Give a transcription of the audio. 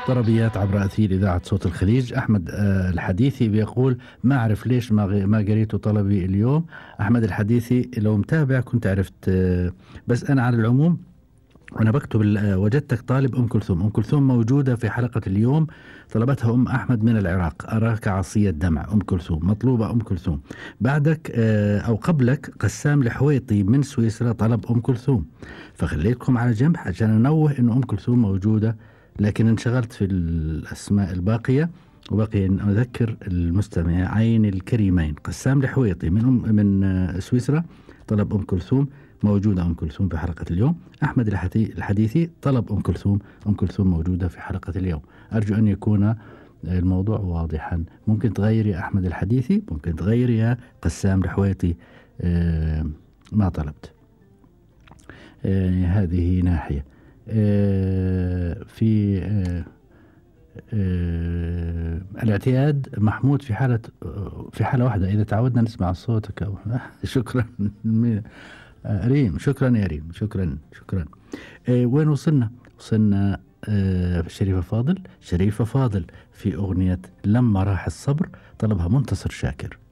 طربيات عبر أثير إذاعة صوت الخليج. أحمد الحديثي بيقول ما أعرف ليش ما قريتوا طلبي اليوم. أحمد الحديثي لو متابع كنت عرفت، بس أنا على العموم وأنا بكتب وجدتك طالب أم كلثوم. أم كلثوم موجودة في حلقة اليوم، طلبتها أم أحمد من العراق، أراك عصي الدمع أم كلثوم، مطلوبة أم كلثوم. بعدك أو قبلك قسام الحويطي من سويسرا طلب أم كلثوم، فخليتكم على جنب عشان أنوه إنه أم كلثوم موجودة، لكن انشغلت في الأسماء الباقية. وبقي أن أذكر المستمعين الكريمين، قسام الحويطي من سويسرا طلب أم كلثوم، موجودة أم كلثوم في حلقة اليوم. أحمد الحديثي طلب أم كلثوم، أم كلثوم موجودة في حلقة اليوم. أرجو أن يكون الموضوع واضحا. ممكن تغير يا أحمد الحديثي، ممكن تغير يا قسام الحويطي، ما طلبت. هذه ناحية. في الاعتياد محمود في حالة واحدة إذا تعودنا نسمع صوتك شكرا ريم، شكرا يا ريم، شكرا. وين وصلنا شريفة فاضل في أغنية لما راح الصبر، طلبها منتصر شاكر.